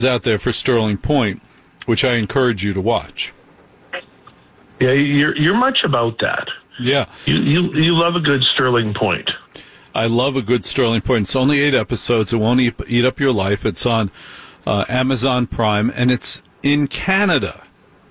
out there for Sterling Point, which I encourage you to watch. Yeah, you're much about that. Yeah. You love a good Sterling Point. I love a good Sterling Point. It's only 8 episodes. It won't eat up your life. It's on Amazon Prime, and it's in Canada.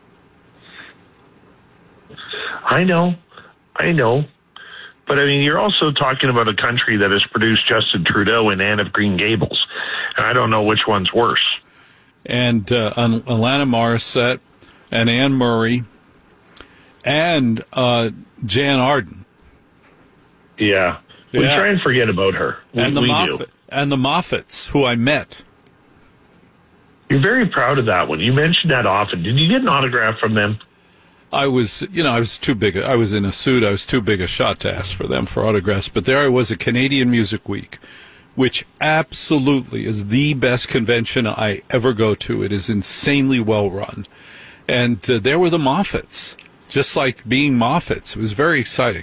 I know. But, I mean, you're also talking about a country that has produced Justin Trudeau and Anne of Green Gables, and I don't know which one's worse. And Alana Morissette and Anne Murray and Jan Arden. Yeah. We try and forget about her. And the Moffats, who I met. You're very proud of that one. You mentioned that often. Did you get an autograph from them? I was too big. I was in a suit. I was too big a shot to ask for them for autographs. But there I was at Canadian Music Week, which absolutely is the best convention I ever go to. It is insanely well run. And there were the Moffats, just like being Moffats. It was very exciting.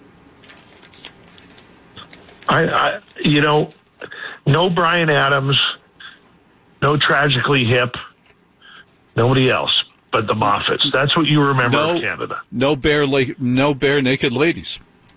No Bryan Adams, no Tragically Hip, nobody else but the Moffats. That's what you remember of Canada. No bare naked ladies.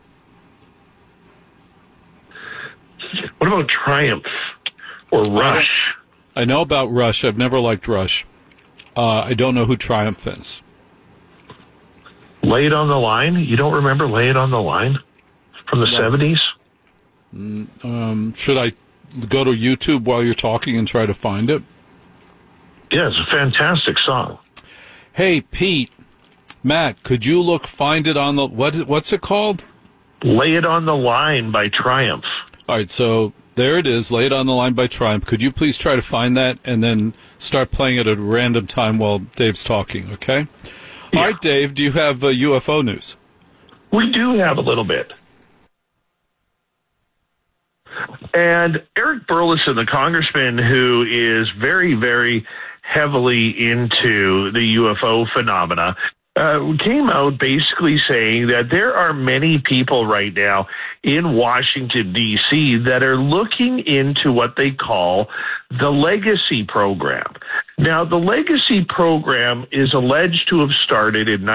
What about Triumph or Rush? I know about Rush. I've never liked Rush. I don't know who Triumph is. Lay It on the Line? You don't remember Lay It on the Line from the 70s? Should I go to YouTube while you're talking and try to find it? Yeah, it's a fantastic song. Hey, Pete, Matt, could you find it on the, what's it called? Lay It on the Line by Triumph. All right, so there it is, Lay It on the Line by Triumph. Could you please try to find that and then start playing it at a random time while Dave's talking, okay? Yeah. All right, Dave, do you have UFO news? We do have a little bit. And Eric Burlison, the congressman who is very, very heavily into the UFO phenomena, came out basically saying that there are many people right now in Washington, D.C. that are looking into what they call the Legacy Program. Now, the Legacy Program is alleged to have started in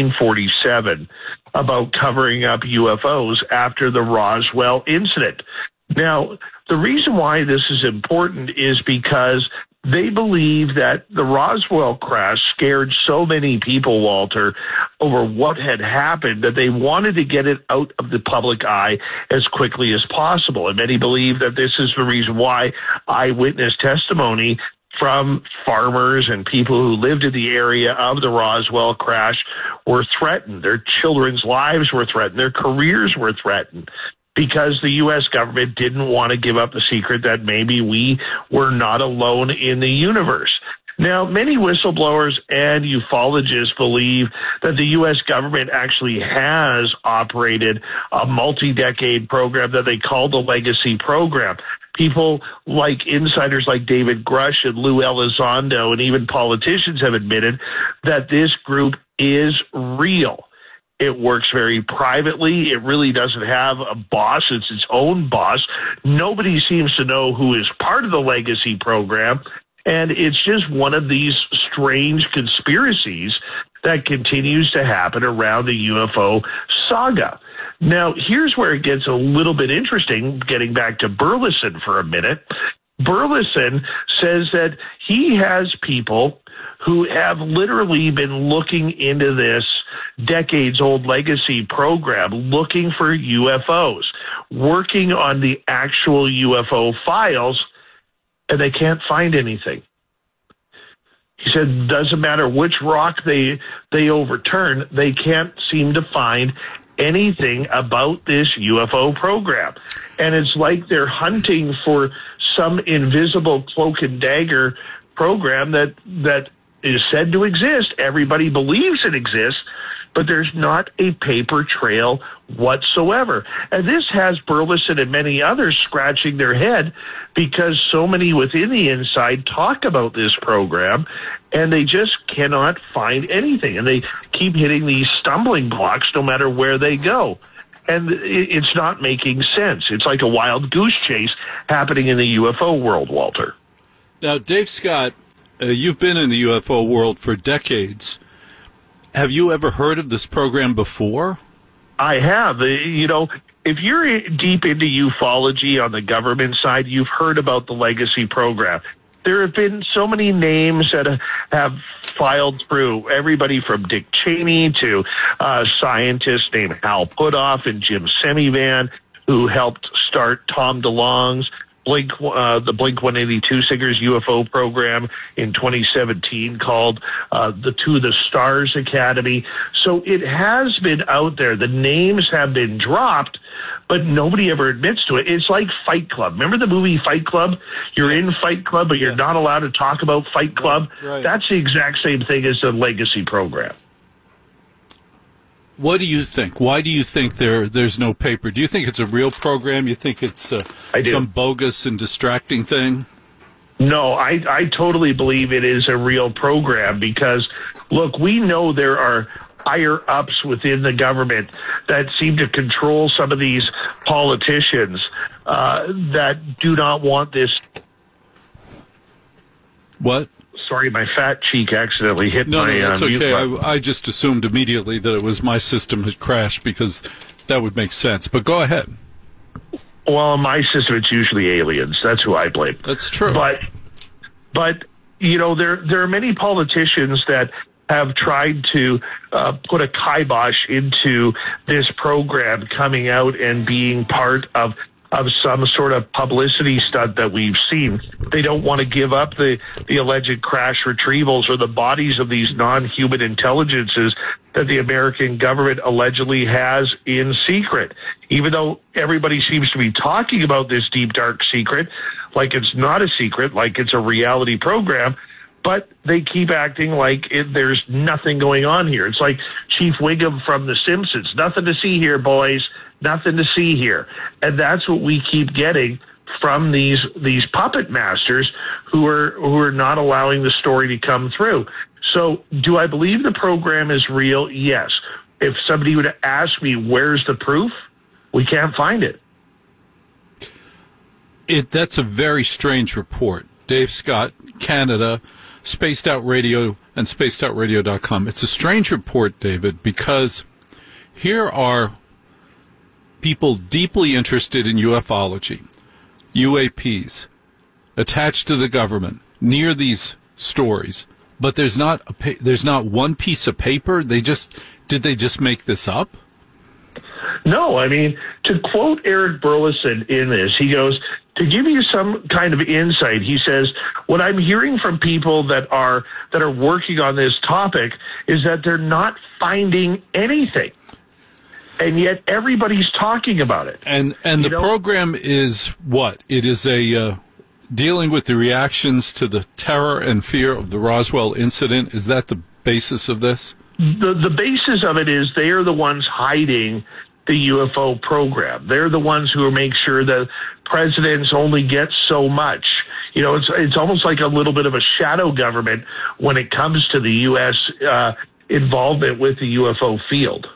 1947 about covering up UFOs after the Roswell incident. Now, the reason why this is important is because they believe that the Roswell crash scared so many people, Walter, over what had happened that they wanted to get it out of the public eye as quickly as possible. And many believe that this is the reason why eyewitness testimony from farmers and people who lived in the area of the Roswell crash were threatened. Their children's lives were threatened. Their careers were threatened, because the U.S. government didn't want to give up the secret that maybe we were not alone in the universe. Now, many whistleblowers and ufologists believe that the U.S. government actually has operated a multi-decade program that they call the Legacy Program. People like insiders like David Grush and Lou Elizondo and even politicians have admitted that this group is real. It works very privately. It really doesn't have a boss. It's its own boss. Nobody seems to know who is part of the Legacy Program. And it's just one of these strange conspiracies that continues to happen around the UFO saga. Now, here's where it gets a little bit interesting, getting back to Burleson for a minute. Burleson says that he has people who have literally been looking into this decades-old Legacy Program, looking for UFOs, working on the actual UFO files, and they can't find anything. He said, doesn't matter which rock they overturn, they can't seem to find anything about this UFO program. And it's like they're hunting for some invisible cloak and dagger program that is said to exist. Everybody believes it exists, but there's not a paper trail whatsoever. And this has Burleson and many others scratching their head because so many within the inside talk about this program, and they just cannot find anything. And they keep hitting these stumbling blocks no matter where they go. And it's not making sense. It's like a wild goose chase happening in the UFO world, Walter. Now, Dave Scott you've been in the UFO world for decades. Have you ever heard of this program before? I have. If you're deep into ufology on the government side, you've heard about the Legacy program. There have been so many names that have filed through, everybody from Dick Cheney to scientists named Hal Puthoff and Jim Semivan, who helped start Tom DeLonge's the Blink-182 Singers UFO program in 2017 called the To the Stars Academy. So it has been out there. The names have been dropped, but nobody ever admits to it. It's like Fight Club. Remember the movie Fight Club? You're in Fight Club, but you're not allowed to talk about Fight Club. Right. That's the exact same thing as the Legacy program. What do you think? Why do you think there's no paper? Do you think it's a real program? You think it's some bogus and distracting thing? No, I totally believe it is a real program because, look, we know there are higher-ups within the government that seem to control some of these politicians that do not want this. What? Sorry, my fat cheek accidentally hit my No, that's mute okay. button. I just assumed immediately that it was my system had crashed because that would make sense. But go ahead. Well, in my system, it's usually aliens. That's who I blame. That's true. But there are many politicians that have tried to put a kibosh into this program coming out and being part of some sort of publicity stunt that we've seen. They don't want to give up the alleged crash retrievals or the bodies of these non-human intelligences that the American government allegedly has in secret. Even though everybody seems to be talking about this deep, dark secret, like it's not a secret, like it's a reality program, but they keep acting like there's nothing going on here. It's like Chief Wiggum from The Simpsons. Nothing to see here, boys. Nothing to see here. And that's what we keep getting from these puppet masters who are not allowing the story to come through. So do I believe the program is real? Yes. If somebody would ask me, where's the proof? We can't find it. That's a very strange report. Dave Scott, Canada, Spaced Out Radio, and spacedoutradio.com. It's a strange report, David, because here are people deeply interested in ufology, UAPs, attached to the government, near these stories, but there's not one piece of paper. Did they just make this up? No, I mean, to quote Eric Burleson in this, he goes, to give you some kind of insight, he says, what I'm hearing from people that are working on this topic is that they're not finding anything. And yet everybody's talking about it. And the program is what? It is a dealing with the reactions to the terror and fear of the Roswell incident. Is that the basis of this? The basis of it is they are the ones hiding the UFO program. They're the ones who make sure that presidents only get so much. It's almost like a little bit of a shadow government when it comes to the U.S. Involvement with the UFO field.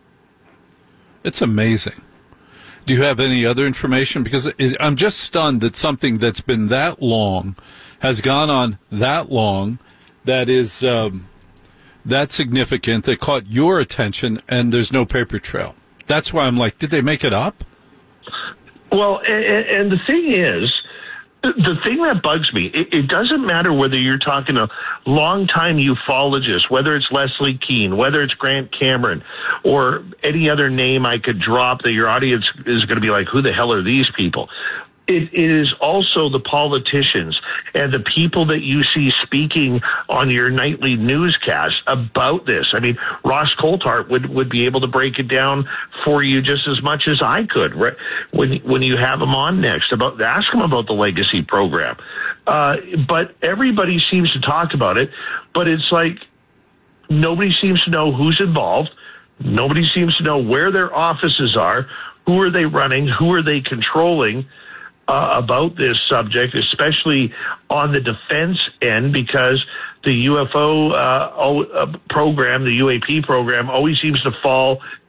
It's amazing. Do you have any other information? Because I'm just stunned that something that's been that long has gone on that long, that is that significant, that caught your attention, and there's no paper trail. That's why I'm like, did they make it up? Well, and the thing is, the thing that bugs me, it doesn't matter whether you're talking a longtime ufologist, whether it's Leslie Kean, whether it's Grant Cameron, or any other name I could drop that your audience is going to be like, who the hell are these people? It is also the politicians and the people that you see speaking on your nightly newscast about this. I mean, Ross Coulthart would be able to break it down for you just as much as I could, right? When you have him on next, ask him about the Legacy program. But everybody seems to talk about it, but it's like nobody seems to know who's involved. Nobody seems to know where their offices are, who are they running, who are they controlling, about this subject, especially on the defense end, because the UFO program, the UAP program, always seems to fall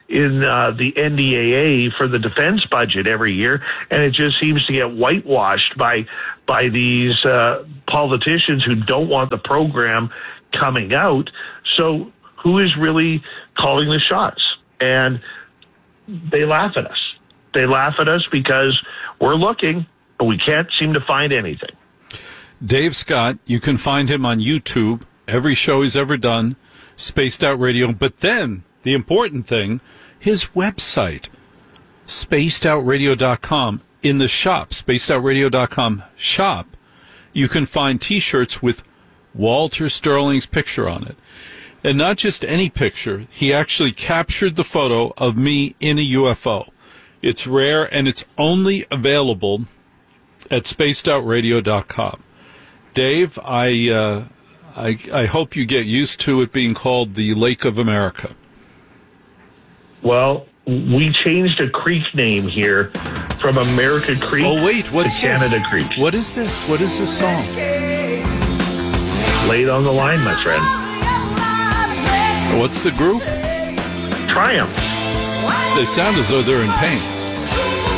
in the NDAA for the defense budget every year, and it just seems to get whitewashed by these politicians who don't want the program coming out. So who is really calling the shots? And they laugh at us. They laugh at us because we're looking, but we can't seem to find anything. Dave Scott, you can find him on YouTube, every show he's ever done, Spaced Out Radio. But then, the important thing, his website, spacedoutradio.com. In the shop, spacedoutradio.com shop, you can find T-shirts with Walter Sterling's picture on it. And not just any picture. He actually captured the photo of me in a UFO. It's rare, and it's only available at spacedoutradio.com. Dave, I hope you get used to it being called the Lake of America. Well, we changed a creek name here from America Creek to Canada Creek. What is this? What is this song? Lay it on the line, my friend. What's the group? Triumph. They sound as though they're in pain.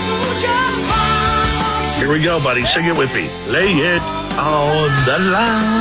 Here we go, buddy. Sing it with me. Lay it on the line.